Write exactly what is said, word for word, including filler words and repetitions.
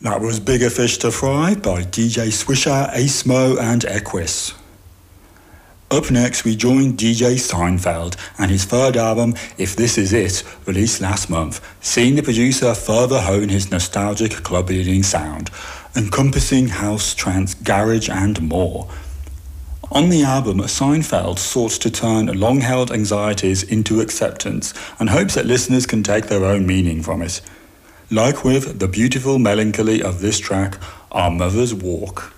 That was Bigger Fish to Fry by D J Swisher, Acemo and Equus. Up next we join D J Seinfeld and his third album, If This Is It, released last month, seeing the producer further hone his nostalgic club-leading sound, encompassing house, trance, garage and more. On the album, Seinfeld sought to turn long-held anxieties into acceptance and hopes that listeners can take their own meaning from it. Like with the beautiful melancholy of this track, Our Mother's Walk.